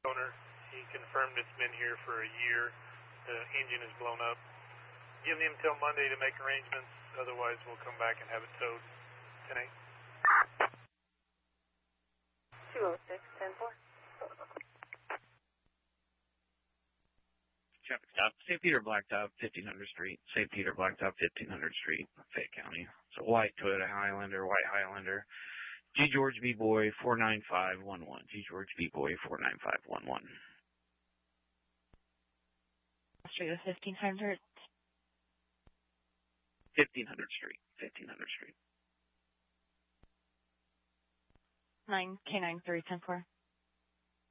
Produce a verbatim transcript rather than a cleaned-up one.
owner. He confirmed it's been here for a year. The engine is blown up. Give him till Monday to make arrangements. Otherwise, we'll come back and have it towed. ten eight. two oh six, ten four. Traffic stop. Saint Peter Blacktop, fifteen hundred Street. Saint Peter Blacktop, fifteen hundred Street, Fayette County. So white Toyota Highlander, white Highlander. G George B Boy four nine five one one. G George B Boy four nine five one one. Street of fifteen hundred. fifteen hundred Street. fifteen hundred Street. nine K nine three ten four.